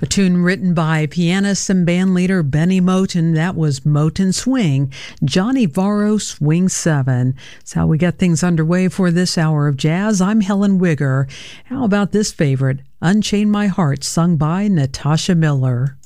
A tune written by pianist and bandleader Benny Moten. That was Moten Swing, Johnny Varro Swing 7. That's how we get things underway for this hour of jazz. I'm Helen Wigger. How about this favorite, Unchain My Heart, sung by Natasha Miller.